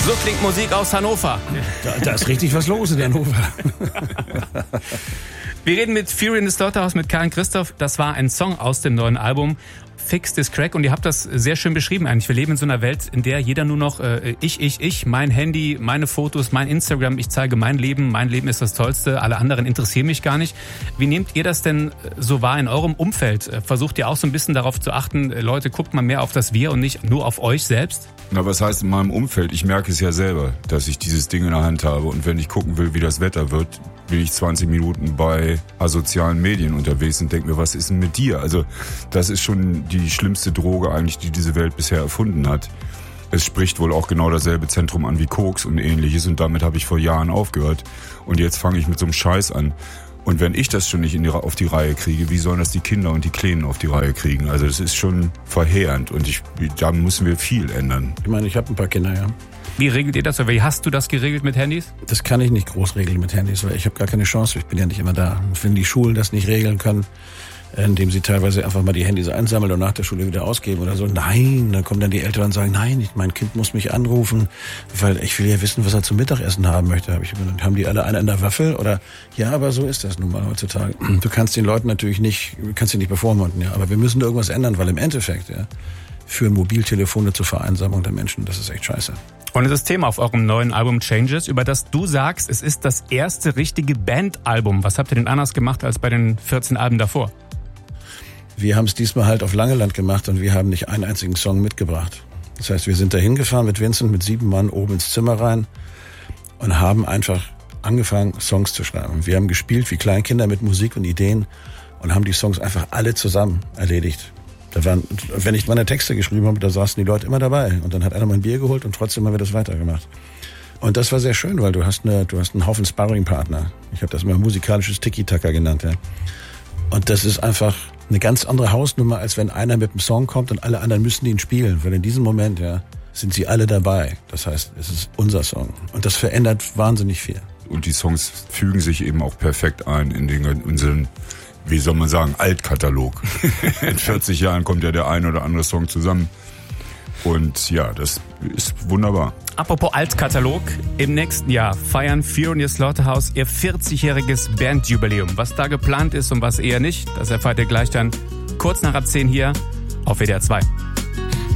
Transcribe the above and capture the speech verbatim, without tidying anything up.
So klingt Musik aus Hannover. Da, da ist richtig was los in Hannover. Wir reden mit Fury in the Slaughterhouse mit Karin Christoph. Das war ein Song aus dem neuen Album Fix This Crack und ihr habt das sehr schön beschrieben eigentlich. Wir leben in so einer Welt, in der jeder nur noch äh, ich, ich, ich, mein Handy, meine Fotos, mein Instagram, ich zeige mein Leben, mein Leben ist das Tollste, alle anderen interessieren mich gar nicht. Wie nehmt ihr das denn so wahr in eurem Umfeld? Versucht ihr auch so ein bisschen darauf zu achten, Leute, guckt mal mehr auf das Wir und nicht nur auf euch selbst? Na, was heißt in meinem Umfeld? Ich merke es ja selber, dass ich dieses Ding in der Hand habe und wenn ich gucken will, wie das Wetter wird, bin ich zwanzig Minuten bei asozialen Medien unterwegs und denke mir, was ist denn mit dir? Also das ist schon die schlimmste Droge eigentlich, die diese Welt bisher erfunden hat. Es spricht wohl auch genau dasselbe Zentrum an wie Koks und ähnliches und damit habe ich vor Jahren aufgehört und jetzt fange ich mit so einem Scheiß an. Und wenn ich das schon nicht in die, auf die Reihe kriege, wie sollen das die Kinder und die Kleinen auf die Reihe kriegen? Also das ist schon verheerend und ich, da müssen wir viel ändern. Ich meine, ich habe ein paar Kinder, ja. Wie regelt ihr das? Oder wie hast du das geregelt mit Handys? Das kann ich nicht groß regeln mit Handys, weil ich habe gar keine Chance. Ich bin ja nicht immer da. Und wenn die Schulen das nicht regeln können, indem sie teilweise einfach mal die Handys einsammeln und nach der Schule wieder ausgeben oder so. Nein, dann kommen dann die Eltern und sagen, nein, ich, mein Kind muss mich anrufen, weil ich will ja wissen, was er zum Mittagessen haben möchte. Hab ich, haben die alle eine an der Waffel? Oder ja, aber so ist das nun mal heutzutage. Du kannst den Leuten natürlich nicht, kannst sie nicht bevormunden, ja, aber wir müssen da irgendwas ändern, weil im Endeffekt ja, führen Mobiltelefone zur Vereinsamung der Menschen. Das ist echt scheiße. Und es ist Thema auf eurem neuen Album Changes, über das du sagst, es ist das erste richtige Bandalbum. Was habt ihr denn anders gemacht als bei den vierzehn Alben davor? Wir haben es diesmal halt auf Langeland gemacht und wir haben nicht einen einzigen Song mitgebracht. Das heißt, wir sind da hingefahren mit Vincent, mit sieben Mann oben ins Zimmer rein und haben einfach angefangen, Songs zu schreiben. Wir haben gespielt wie Kleinkinder mit Musik und Ideen und haben die Songs einfach alle zusammen erledigt. Da waren, wenn ich meine Texte geschrieben habe, da saßen die Leute immer dabei. Und dann hat einer mal ein Bier geholt und trotzdem haben wir das weitergemacht. Und das war sehr schön, weil du hast eine, du hast einen Haufen Sparring-Partner. Ich habe das mal musikalisches Tiki-Taka genannt. Ja. Und das ist einfach eine ganz andere Hausnummer, als wenn einer mit einem Song kommt und alle anderen müssen ihn spielen. Weil in diesem Moment ja, sind sie alle dabei. Das heißt, es ist unser Song. Und das verändert wahnsinnig viel. Und die Songs fügen sich eben auch perfekt ein in den, unseren, wie soll man sagen, Altkatalog. In vierzig Jahren kommt ja der ein oder andere Song zusammen. Und ja, das ist wunderbar. Apropos Altkatalog, im nächsten Jahr feiern Fury in the Slaughterhouse ihr vierzigjähriges Bandjubiläum. Was da geplant ist und was eher nicht, das erfahrt ihr gleich dann kurz nach ab zehn hier auf W D R zwei.